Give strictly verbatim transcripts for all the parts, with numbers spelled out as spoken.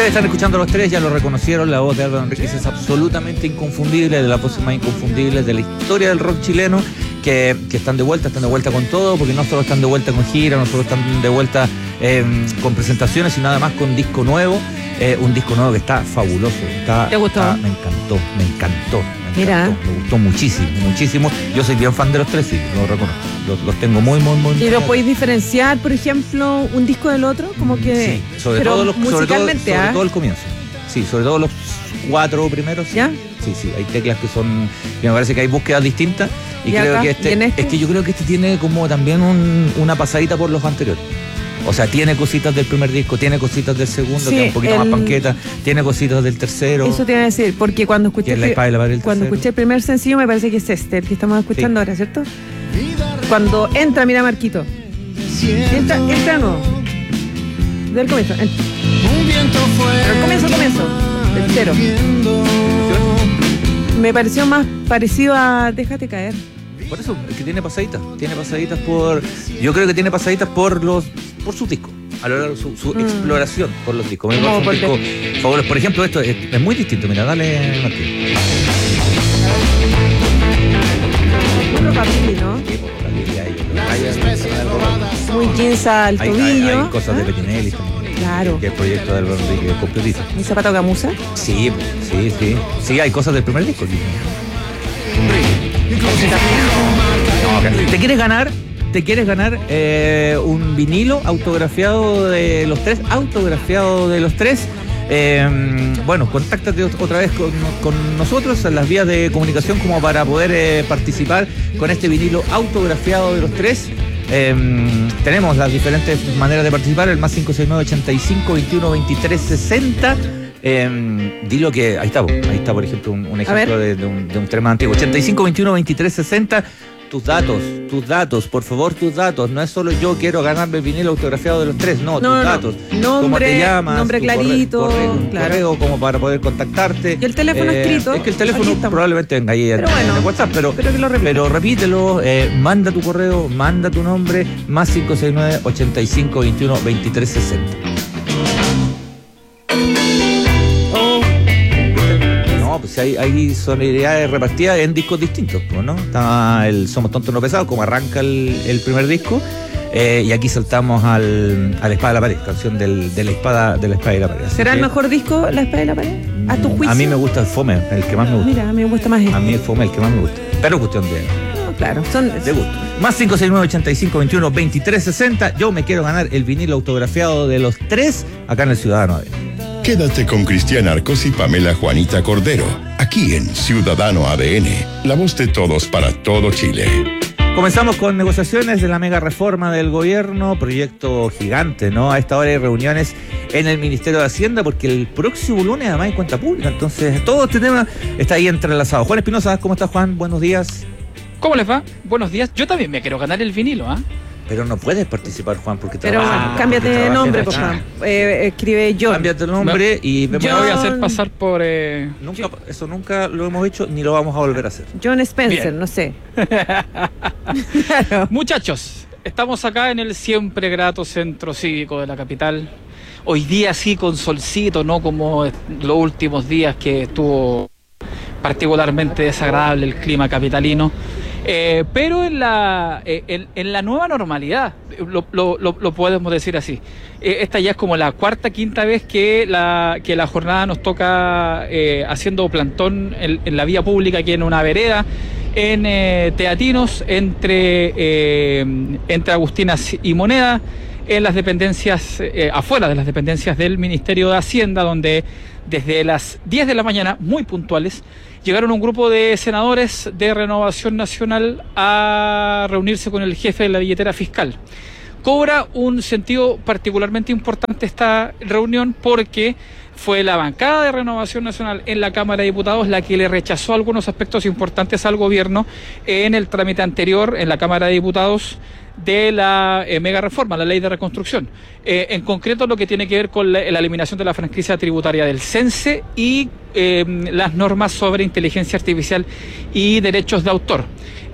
están escuchando los tres, ya lo reconocieron, la voz de Álvaro Enríquez es absolutamente inconfundible, de las voces más inconfundibles de la historia del rock chileno, que, que están de vuelta, están de vuelta con todo, porque no solo están de vuelta con gira, no solo están de vuelta eh, con presentaciones, sino además con disco nuevo, eh, un disco nuevo que está fabuloso. Está, ¿Te gustó? Está, me encantó, me encantó. Me Mira. encantó, me gustó muchísimo, muchísimo. Yo soy bien fan de los tres, sí, lo reconozco. Los, los tengo muy, muy, muy. ¿Y lo podéis diferenciar, por ejemplo, un disco del otro? Como que. Sí, sobre pero todo los, sobre todo, musicalmente, sobre ¿ah? todo el comienzo. Sí, sobre todo los cuatro primeros. Sí. ¿Ya? Sí, sí, hay teclas que son. Y me parece que hay búsquedas distintas. Y, ¿Y creo acá? que este, ¿Y en este? Es que yo creo que este tiene como también un, una pasadita por los anteriores. O sea, tiene cositas del primer disco, tiene cositas del segundo, Sí, que es un poquito el... más panqueta, tiene cositas del tercero. Eso te iba a decir, porque cuando escuché, Que es la espada y la pared del cuando tercero. escuché el primer sencillo me parece que es este, el que estamos escuchando Sí. ahora, ¿cierto? Cuando entra, mira Marquito. Entra, entra no. Del comienzo. En... Pero el comienzo, comienzo. Del cero. Me pareció más parecido a Déjate caer. Por eso, es que tiene pasaditas, tiene pasaditas por. Yo creo que tiene pasaditas por los. por sus discos. A lo largo de su, su Mm. exploración por los discos. Me Como parece un por disco fabuloso. Por ejemplo, esto es, es muy distinto. Mira, dale, Martín. Otro papel, ¿no? Muy jeans al Hay, hay, tobillo. hay cosas de ¿Ah? Petinelli también. Claro. Que el proyecto de Álvaro Enríquez completito. ¿Un zapato gamuza? Sí, sí, sí. Sí, hay cosas del primer disco. ¿Te quieres ganar? ¿Te quieres ganar eh, un vinilo autografiado de los tres? Autografiado de los tres. Eh, bueno, contáctate otra vez con, con nosotros en las vías de comunicación como para poder eh, participar con este vinilo autografiado de los tres. Eh, tenemos las diferentes maneras de participar, el más cinco seis nueve, ochenta y cinco, veintiuno, veintitrés, sesenta. Eh, dilo que, ahí está, ahí está por ejemplo un, un ejemplo de, de, un, de un tema antiguo, ochenta y cinco, veintiuno, veintitrés, sesenta. Tus datos, tus datos, por favor, tus datos. No es solo yo quiero ganarme el vinilo autografiado de los tres, no, No, tus no. datos. Nombre, ¿Cómo te llamas? nombre tu correo- clarito, correo, un claro. correo como para poder contactarte. Y el teléfono escrito, Es que el aquí teléfono estamos. probablemente venga ahí en, Pero bueno, en el WhatsApp, pero, pero que lo repita. pero repítelo, eh, manda tu correo, manda tu nombre, más cinco seis nueve, ochenta y cinco, veintiuno, veintitrés, sesenta. No, pues hay, hay sonoridades repartidas en discos distintos, pues, ¿no? Está el Somos Tontos No Pesados, como arranca el, el primer disco, eh, y aquí saltamos al, a La Espada de la Pared, canción del, de, la espada, de la Espada y la Pared. Así ¿Será el que, mejor disco La Espada de la Pared? ¿A tu juicio? A mí me gusta el Fome, el que más me gusta. Mira, a mí me gusta más este. A mí el Fome, el que más me gusta. Pero cuestión de, No, claro, son... de gusto. Más cinco seis nueve, ochenta y cinco, veintiuno, veintitrés, sesenta. Yo me quiero ganar el vinilo autografiado de los tres acá en el Ciudadano A D N. Quédate con Cristian Arcos y Pamela Juanita Cordero, aquí en Ciudadano A D N, la voz de todos para todo Chile. Comenzamos con negociaciones de la mega reforma del gobierno, proyecto gigante, ¿no? A esta hora hay reuniones en el Ministerio de Hacienda porque el próximo lunes además hay cuenta pública, entonces todo este tema está ahí entrelazado. Juan Espinosa, ¿cómo estás, Juan? Buenos días. ¿Cómo les va? Buenos días. Yo también me quiero ganar el vinilo, ¿ah? Pero no puedes participar, Juan, porque Pero trabajas- cámbiate porque de trabajas nombre, en por la- favor. Eh, escribe John. Cámbiate el nombre y vemos- Me Yo- voy a hacer pasar por... Eh... Nunca, eso nunca lo hemos hecho ni lo vamos a volver a hacer. John Spencer, Bien. no sé. Claro. Muchachos, estamos acá en el siempre grato centro cívico de la capital. Hoy día sí con solcito, no como los últimos días que estuvo particularmente desagradable el clima capitalino. Eh, pero en la, eh, en, en la nueva normalidad, lo, lo, lo, lo podemos decir así. Eh, esta ya es como la cuarta, quinta vez que la, que la jornada nos toca eh, haciendo plantón en, en la vía pública, aquí en una vereda, en eh, Teatinos, entre, eh, entre Agustinas y Moneda, en las dependencias, eh, afuera de las dependencias del Ministerio de Hacienda, donde desde las diez de la mañana, muy puntuales, llegaron un grupo de senadores de Renovación Nacional a reunirse con el jefe de la billetera fiscal. Cobra un sentido particularmente importante esta reunión porque fue la bancada de Renovación Nacional en la Cámara de Diputados la que le rechazó algunos aspectos importantes al gobierno en el trámite anterior en la Cámara de Diputados de la eh, mega reforma, la ley de reconstrucción. Eh, en concreto lo que tiene que ver con la, la eliminación de la franquicia tributaria del CENSE y eh, las normas sobre inteligencia artificial y derechos de autor.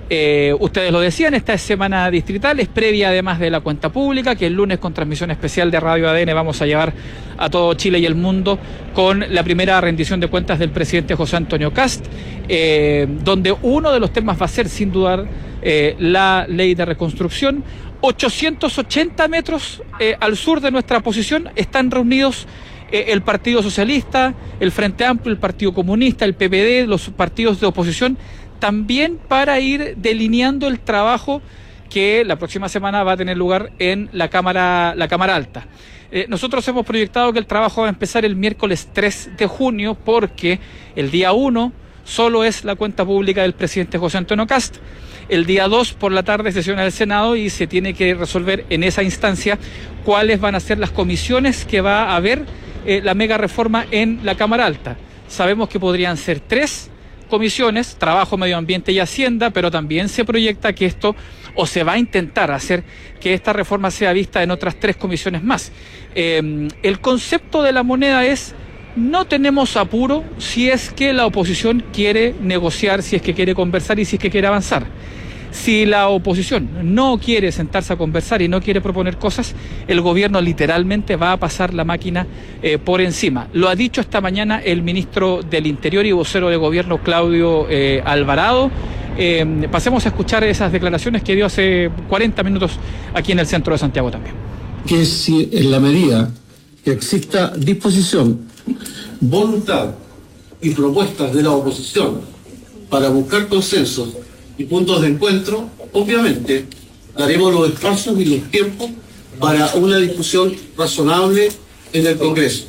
Eh, ustedes lo decían, esta es semana distrital, es previa además de la cuenta pública, que el lunes con transmisión especial de Radio A D N vamos a llevar a todo Chile y el mundo con la primera rendición de cuentas del presidente José Antonio Kast, eh, donde uno de los temas va a ser sin dudar eh, la ley de reconstrucción. ochocientos ochenta metros eh, al sur de nuestra posición están reunidos eh, el Partido Socialista, el Frente Amplio, el Partido Comunista, el P P D, los partidos de oposición, también para ir delineando el trabajo que la próxima semana va a tener lugar en la Cámara, la Cámara Alta. Eh, nosotros hemos proyectado que el trabajo va a empezar el miércoles tres de junio porque el día uno solo es la cuenta pública del presidente José Antonio Kast. El día dos por la tarde sesiona el Senado y se tiene que resolver en esa instancia cuáles van a ser las comisiones que va a haber eh, la mega reforma en la Cámara Alta. Sabemos que podrían ser tres comisiones, Trabajo, Medio Ambiente y Hacienda, pero también se proyecta que esto, o se va a intentar hacer que esta reforma sea vista en otras tres comisiones más. Eh, el concepto de la moneda es: no tenemos apuro si es que la oposición quiere negociar, si es que quiere conversar y si es que quiere avanzar. Si la oposición no quiere sentarse a conversar y no quiere proponer cosas, el gobierno literalmente va a pasar la máquina eh, por encima. Lo ha dicho esta mañana el ministro del Interior y vocero de gobierno, Claudio eh, Alvarado. Eh, pasemos a escuchar esas declaraciones que dio hace cuarenta minutos aquí en el centro de Santiago también. Que si en la medida que exista disposición, voluntad y propuestas de la oposición para buscar consensos y puntos de encuentro, obviamente daremos los espacios y los tiempos para una discusión razonable en el Congreso.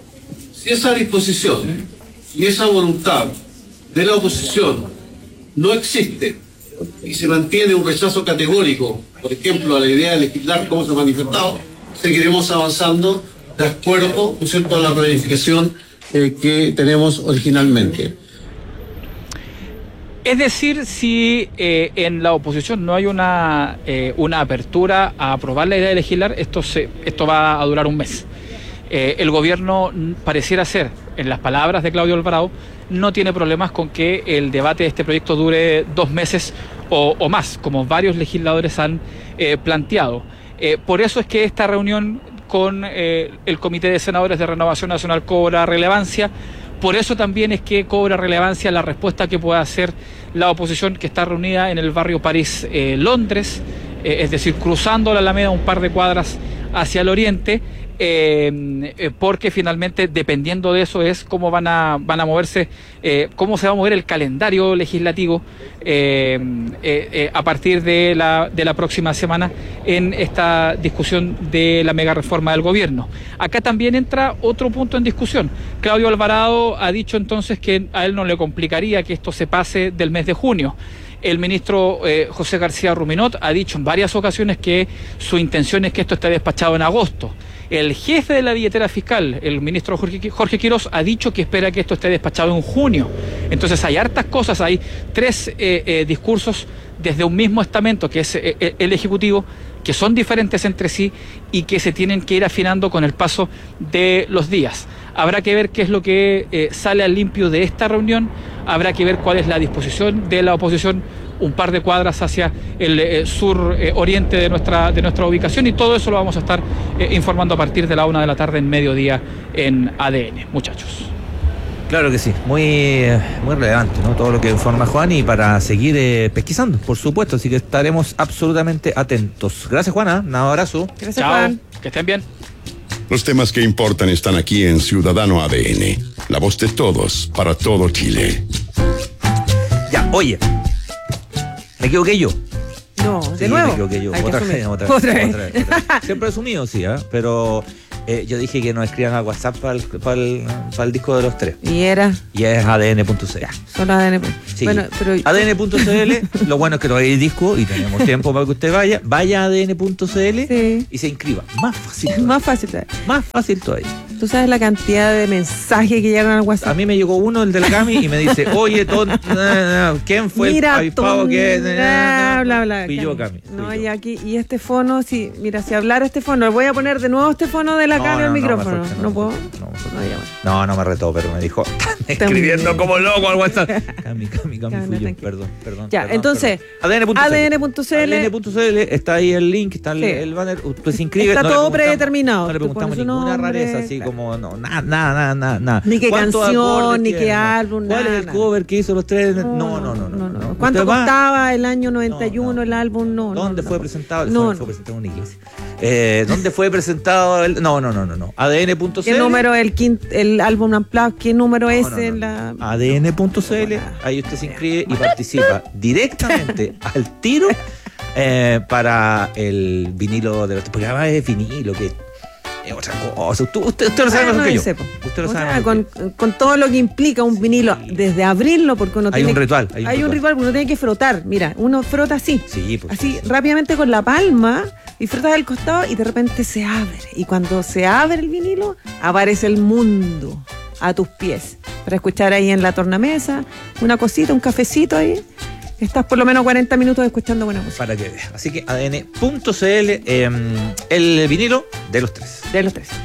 Si esa disposición y esa voluntad de la oposición no existe y se mantiene un rechazo categórico, por ejemplo, a la idea de legislar como se ha manifestado, seguiremos avanzando de acuerdo, ¿no es cierto?, a la planificación eh, que tenemos originalmente. Es decir, si eh, en la oposición no hay una, eh, una apertura a aprobar la idea de legislar, esto, se, esto va a durar un mes. Eh, el gobierno pareciera ser, en las palabras de Claudio Alvarado, no tiene problemas con que el debate de este proyecto dure dos meses o, o más, como varios legisladores han eh, planteado. Eh, por eso es que esta reunión con eh, el Comité de Senadores de Renovación Nacional cobra relevancia. Por eso también es que cobra relevancia la respuesta que pueda hacer la oposición, que está reunida en el barrio París, eh, Londres, eh, es decir, cruzando la Alameda un par de cuadras hacia el oriente, eh, eh, porque finalmente, dependiendo de eso, es cómo van a, van a moverse, eh, cómo se va a mover el calendario legislativo eh, eh, eh, a partir de la, de la próxima semana en esta discusión de la mega reforma del gobierno. Acá también entra otro punto en discusión. Claudio Alvarado ha dicho entonces que a él no le complicaría que esto se pase del mes de junio. El ministro eh, José García Ruminot ha dicho en varias ocasiones que su intención es que esto esté despachado en agosto. El jefe de la billetera fiscal, el ministro Jorge, Jorge Quiroz, ha dicho que espera que esto esté despachado en junio. Entonces hay hartas cosas, hay tres eh, eh, discursos desde un mismo estamento, que es eh, el Ejecutivo, que son diferentes entre sí y que se tienen que ir afinando con el paso de los días. Habrá que ver qué es lo que eh, sale al limpio de esta reunión, habrá que ver cuál es la disposición de la oposición un par de cuadras hacia el eh, sur eh, oriente de nuestra, de nuestra ubicación, y todo eso lo vamos a estar eh, informando a partir de la una de la tarde en mediodía en A D N, muchachos. Claro que sí, muy, muy relevante, ¿no? Todo lo que informa Juan, y para seguir eh, pesquisando, por supuesto, así que estaremos absolutamente atentos. Gracias, Juana, un abrazo. Gracias, Chao, Juan. que estén bien. Los temas que importan están aquí en Ciudadano A D N, la voz de todos para todo Chile. Ya, oye, me equivoqué yo. No, de Sí, nuevo. me equivoqué yo. Hay que Otra asumir. vez, otra vez. Otra vez. Otra vez, otra vez. Siempre he asumido, sí, ¿eh? Pero eh, yo dije que nos escriban a WhatsApp para el, para el, para el disco de los tres. Y era Y es A D N punto C L. solo A D N. Sí. Bueno, pero A D N punto C L, lo bueno es que no hay disco y tenemos tiempo para que usted vaya. Vaya a A D N punto C L Sí. y se inscriba. Más fácil. es todavía. más fácil. ¿Sabes? Más fácil todavía. Tú sabes la cantidad de mensajes que llegan al A WhatsApp. mí me llegó uno, el de la Cami, y me dice, oye, ton, na, na, ¿quién fue Mira, el avispado que...? ton- na, na, bla, bla, Fui Cami. yo, Cami. fui No, yo. y aquí, y este fono, sí, mira, si hablara este fono, voy a poner de nuevo este fono de la habla No, acá en no, el no, micrófono. mejor que no, No puedo. mejor que no, mejor No, ya, bueno. No, no me retó, pero me dijo, están escribiendo como loco al WhatsApp. Cami, Cami, Cami, Cami, fui yo, tranquilo. perdón, perdón. Ya, perdón, entonces, perdón. A D N punto C L. A D N punto C L. A D N punto C L, está ahí el link, está el, Sí. el banner, usted se inscribe. Está no le todo preguntamos- predeterminado. No le Tú preguntamos pones su ninguna nombre, rareza, así claro. como, no, nada, nada, nada, nada, nada. Ni qué ¿Cuántos canción, acordes ni tiene? qué álbum, ¿Cuál nada, es el nada. cover que hizo los tres? No, no, no, no. no, no. ¿Cuánto Usted va- costaba el año noventa y uno No, no. el álbum? No, no, ¿Dónde no, fue no. presentado? No, fue, no. fue presentado en una iglesia. Eh, ¿Dónde fue presentado? El... No, no, no, no, no. A D N punto C L. ¿Qué número el quint, el álbum Unplugged? ¿Qué número es No, no, no, en no. la...? A D N punto C L, ahí usted se inscribe y participa directamente al tiro eh, para el vinilo de los... Porque además es vinilo, que es otra cosa. Usted, usted, usted lo sabe Ah, mejor no, que yo. yo sé, po. Usted lo O sabe sea, mejor que con, con todo lo que implica un vinilo, desde abrirlo, porque uno Hay tiene... un ritual, hay un Hay un ritual. ritual, porque uno tiene que frotar. Mira, uno frota así. Sí, pues, así, sí, sí. rápidamente con la palma, y frotas al costado, y de repente se abre. Y cuando se abre el vinilo, aparece el mundo a tus pies. Para escuchar ahí en la tornamesa, una cosita, un cafecito ahí. Estás por lo menos cuarenta minutos escuchando buena música. Para que vea. Así que A D N punto C L, eh, el vinilo de los tres. De los tres.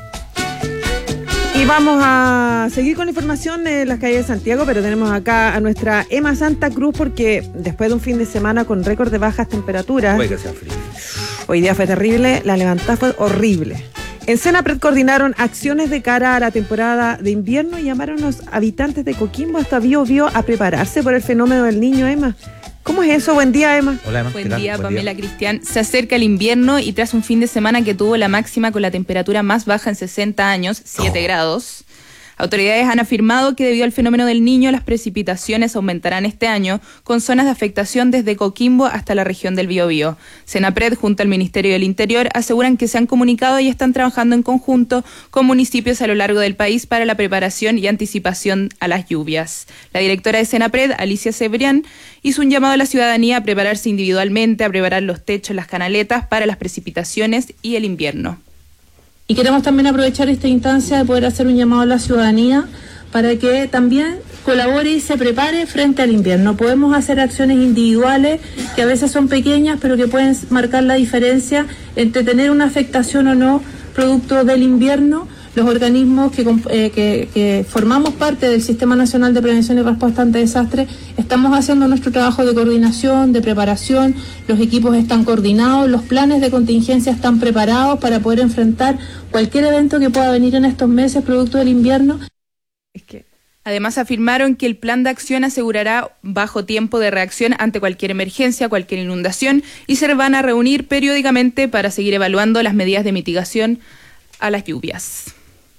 Y vamos a seguir con la información de las calles de Santiago, pero tenemos acá a nuestra Emma Santa Cruz, porque después de un fin de semana con récord de bajas temperaturas, Puede que sea frío. hoy día fue terrible, la levantada fue horrible. En Senapred coordinaron acciones de cara a la temporada de invierno y llamaron a los habitantes de Coquimbo hasta Bío Bío a prepararse por el fenómeno del Niño, Emma. ¿Cómo es eso? Buen día, Emma. Hola, Emma. ¿qué Buen tal? día, Buen Pamela Cristian. Se acerca el invierno y tras un fin de semana que tuvo la máxima con la temperatura más baja en sesenta años, siete Oh. grados, autoridades han afirmado que debido al fenómeno del Niño, las precipitaciones aumentarán este año, con zonas de afectación desde Coquimbo hasta la región del Biobío. Senapred, junto al Ministerio del Interior, aseguran que se han comunicado y están trabajando en conjunto con municipios a lo largo del país para la preparación y anticipación a las lluvias. La directora de Senapred, Alicia Cebrián, hizo un llamado a la ciudadanía a prepararse individualmente, a preparar los techos, las canaletas para las precipitaciones y el invierno. Y queremos también aprovechar esta instancia de poder hacer un llamado a la ciudadanía para que también colabore y se prepare frente al invierno. Podemos hacer acciones individuales que a veces son pequeñas, pero que pueden marcar la diferencia entre tener una afectación o no producto del invierno. Los organismos que, eh, que, que formamos parte del Sistema Nacional de Prevención y Respuesta ante Desastres estamos haciendo nuestro trabajo de coordinación, de preparación, los equipos están coordinados, los planes de contingencia están preparados para poder enfrentar cualquier evento que pueda venir en estos meses producto del invierno. Es que Además, afirmaron que el plan de acción asegurará bajo tiempo de reacción ante cualquier emergencia, cualquier inundación, y se van a reunir periódicamente para seguir evaluando las medidas de mitigación a las lluvias.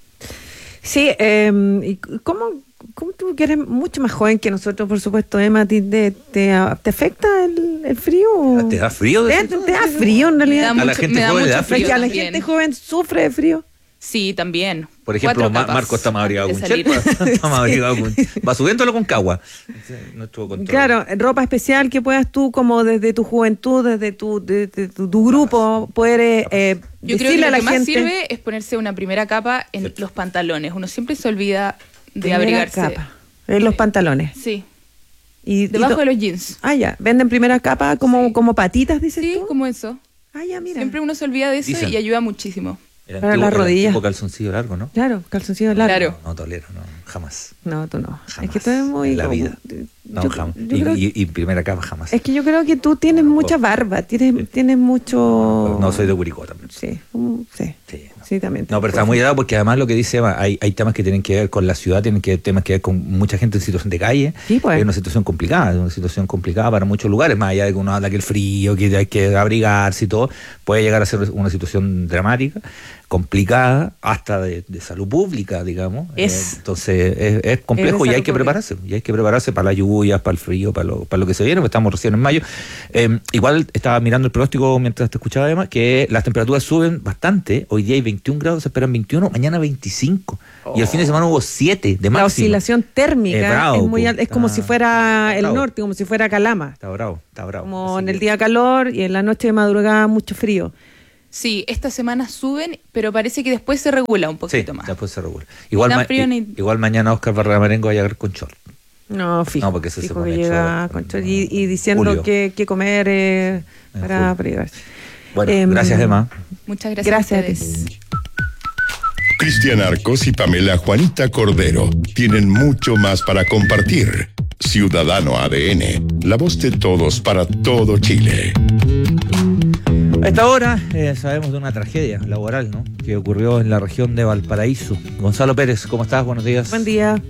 sí, eh, ¿y cómo, cómo tú que eres mucho más joven que nosotros, por supuesto, Emma, ¿te, te, te, te afecta el, el frío? ¿Te da frío? ¿Te, te da frío en Me da realidad? A la mucho- gente me da joven le mucho da frío. Es que a la también. gente joven sufre de frío. Sí, también. Por ejemplo, Cuatro Ma- capas Marco está más abrigado antes con de salir. Cherpa, está más abrigado con... Va subiéndolo con cagua. Nuestro control. Claro, ropa especial que puedas tú, como desde tu juventud, desde tu, desde tu, tu grupo, poder eh, Yo creo que decirle lo a la que más gente. sirve es ponerse una primera capa en los pantalones. Uno siempre se olvida de primera abrigarse. capa, en los pantalones. Sí, Y, y debajo to- de los jeans. Ah, ya. Venden primera capa como, como patitas, dices Sí, tú. como eso. Ah, ya, mira. Siempre uno se olvida de eso Dicen. y ayuda muchísimo. El para antiguo- las rodillas. El antiguo calzoncillo largo, ¿no? Claro, calzoncillo largo. Claro. No, tolero, no, jamás. No, tú no. Jamás. Es que tú eres muy... En la como- vida. No, yo- jamás. yo Y, creo- y- y primera capa jamás. Es que yo creo que tú tienes No, mucha no. barba, tienes, tienes mucho... No, soy de Curicó también. Sí, um, sí. Sí, no. Sí, también. No, pero está muy dado porque además lo que dice Eva, hay, hay temas que tienen que ver con la ciudad, tienen que temas que ver con mucha gente en situación de calle. Sí, pues. Es una situación complicada, es una situación complicada para muchos lugares, más allá de que uno habla que el frío, que hay que abrigarse y todo, puede llegar a ser una situación dramática, complicada, hasta de, de salud pública, digamos. Es. Eh, entonces es, es complejo Es de y hay salud que pública. prepararse, y hay que prepararse para las lluvias, para el frío, para lo, para lo que se viene, porque estamos recién en mayo. Eh, igual estaba mirando el pronóstico mientras te escuchaba, además, que las temperaturas suben bastante, hoy día hay veintiún grados, se esperan veintiuno, mañana veinticinco, y el fin de semana hubo siete de La máximo. oscilación térmica Es bravo, es muy po. alta, es como Está- si fuera está el bravo. norte, como si fuera Calama. Está bravo, está bravo. Como Así en el que- día calor y en la noche de madrugada mucho frío. Sí, estas semanas suben, pero parece que después se regula un Sí, poquito más. después se regula. Igual, Ni tan ma- frío i- ni- igual mañana Oscar Barrera Marengo va a llegar con short. No, fijo. No, porque ese se fijo pone que llega short, con no, short y, y diciendo julio. qué qué comer eh, En para julio. privarse. Bueno, Em, gracias, Emma. Muchas gracias, Gracias a a ti. ustedes. Cristian Arcos y Pamela Juanita Cordero tienen mucho más para compartir. Ciudadano A D N, la voz de todos para todo Chile. A esta hora eh, sabemos de una tragedia laboral, ¿no?, que ocurrió en la región de Valparaíso. Gonzalo Pérez, ¿cómo estás? Buenos días. Buen día.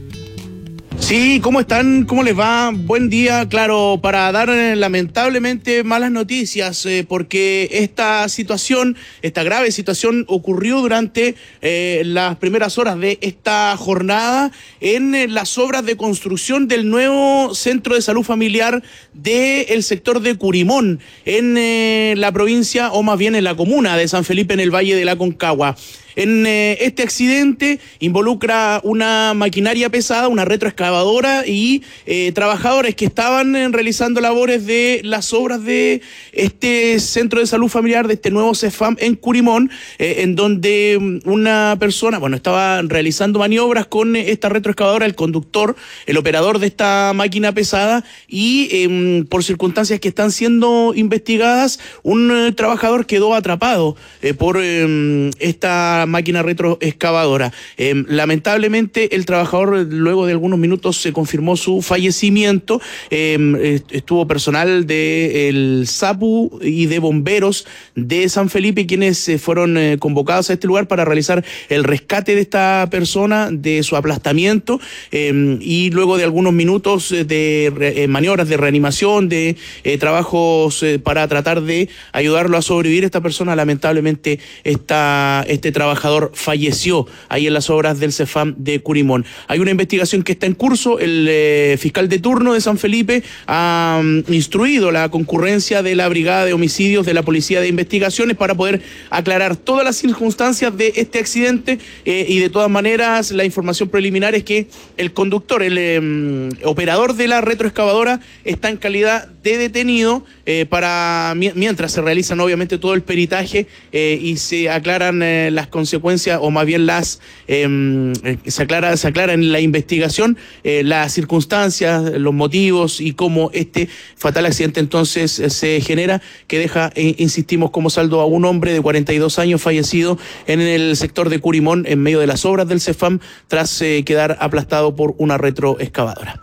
Sí, ¿cómo están? ¿Cómo les va? Buen día, claro, para dar eh, lamentablemente malas noticias, eh, porque esta situación, esta grave situación ocurrió durante eh, las primeras horas de esta jornada en eh, las obras de construcción del nuevo Centro de Salud Familiar del sector de Curimón, en eh, la provincia, o más bien en la comuna de San Felipe, en el Valle de la Concagua. En eh, este accidente involucra una maquinaria pesada, una retroexcavadora y eh, trabajadores que estaban eh, realizando labores de las obras de este Centro de Salud Familiar, de este nuevo CEFAM en Curimón, eh, en donde una persona, bueno, estaba realizando maniobras con esta retroexcavadora, el conductor, el operador de esta máquina pesada, y eh, por circunstancias que están siendo investigadas, un eh, trabajador quedó atrapado eh, por eh, esta máquina retroexcavadora. Eh, lamentablemente el trabajador, luego de algunos minutos, se confirmó su fallecimiento. Eh, estuvo personal del SAPU y de bomberos de San Felipe, quienes eh, fueron eh, convocados a este lugar para realizar el rescate de esta persona, de su aplastamiento, eh, y luego de algunos minutos de re, eh, maniobras de reanimación, de eh, trabajos eh, para tratar de ayudarlo a sobrevivir, esta persona, lamentablemente, esta, este trabajador falleció ahí en las obras del CEFAM de Curimón. Hay una investigación que está en curso. El eh, fiscal de turno de San Felipe ha um, instruido la concurrencia de la Brigada de Homicidios de la Policía de Investigaciones para poder aclarar todas las circunstancias de este accidente, eh, y de todas maneras la información preliminar es que el conductor, el eh, operador de la retroexcavadora, está en calidad de detenido eh, para mientras se realizan obviamente todo el peritaje eh, y se aclaran eh, las consecuencias, o más bien las eh, se aclara se aclara en la investigación eh, las circunstancias, los motivos y cómo este fatal accidente entonces eh, se genera, que deja, eh, insistimos, como saldo a un hombre de cuarenta y dos años fallecido en el sector de Curimón en medio de las obras del CEFAM tras eh, quedar aplastado por una retroexcavadora.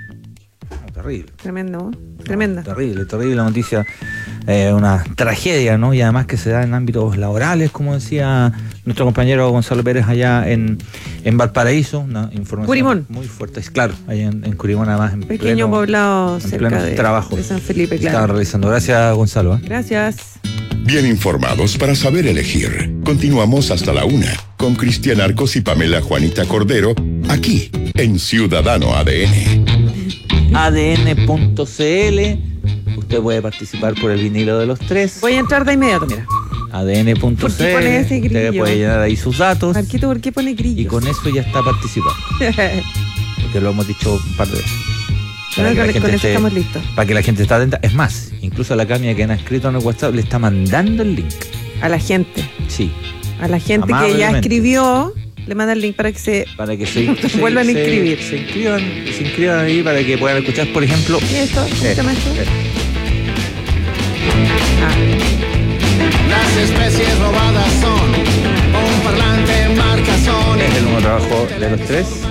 Terrible. Tremendo, tremenda. No, terrible, terrible la noticia. Eh, una tragedia, ¿no? Y además que se da en ámbitos laborales, como decía nuestro compañero Gonzalo Pérez allá en, en Valparaíso. Una información Curimón. Muy fuerte. Es claro, ahí en, en Curimón, además. En Pequeño pleno, poblado en cerca de, trabajo de San Felipe, claro. Estaba realizando. Gracias, Gonzalo. ¿eh? Gracias. Bien informados para saber elegir. Continuamos hasta la una con Cristian Arcos y Pamela Juanita Cordero, aquí en Ciudadano A D N. A D N punto C L. Usted puede participar por el vinilo de los tres. Voy a entrar de inmediato, mira. A D N punto ¿Por qué C L. pone ese grillo? Usted puede llenar ahí sus datos. Marquito, ¿por qué pone grillos? Y con eso ya está participando. Porque lo hemos dicho un par de veces. Para, No, que con, la gente con eso esté, estamos listos. Para que la gente esté atenta. Es más, incluso a la Camia que han escrito en el WhatsApp le está mandando el link. A la gente. Sí. A la gente que ya escribió, le manda el link para que se, para que se, se vuelvan a se, inscribir. Se inscriban, se inscriban ahí para que puedan escuchar, por ejemplo. ¿Y esto? ¿Cómo se llama esto? Eh. Ah. Las especies robadas son un parlante marcazón. Es el nuevo trabajo de los tres.